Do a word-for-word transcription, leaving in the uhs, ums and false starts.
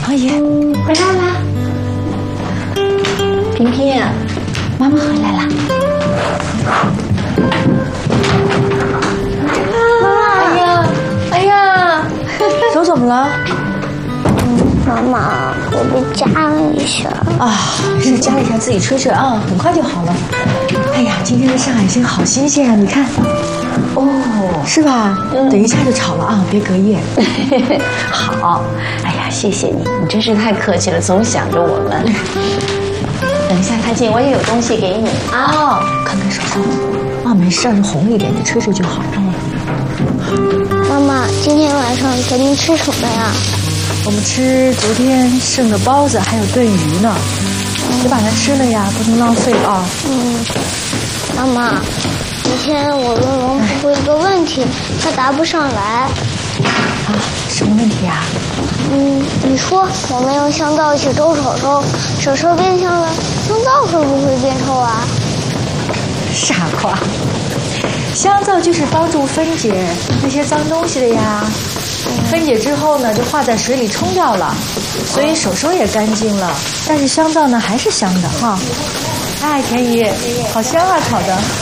黄姨回来啦。萍萍，妈妈回来啦。妈妈，哎呀，哎呀， 手怎么了？ 妈妈，我被夹了一下。 啊，是夹一下自己吹吹啊，很快就好了。哎呀，今天的上海星好新鲜啊！你看，哦，是吧？嗯、等一下就炒了啊，别隔夜。 好，哎呀，谢谢你，你真是太客气了，总想着我们。等一下，他进，我也有东西给你啊。 哦，看看手上啊，没事，红一点，你吹吹就好。嗯。 妈妈，今天晚上咱们吃什么呀？ 我们吃昨天剩的包子，还有炖鱼呢，得把它吃了呀，不能浪费啊。 嗯，妈妈，昨天我问王婆婆一个问题，她答不上来。 啊，什么问题啊？ 嗯，你说我们用香皂一起周手手，手手变香了，香皂会不会变臭啊？ 傻瓜，香皂就是帮助分解那些脏东西的呀。分解之后呢，就化在水里冲掉了，所以手手也干净了。但是香皂呢还是香的哈。哎，田姨，好香啊，炒的。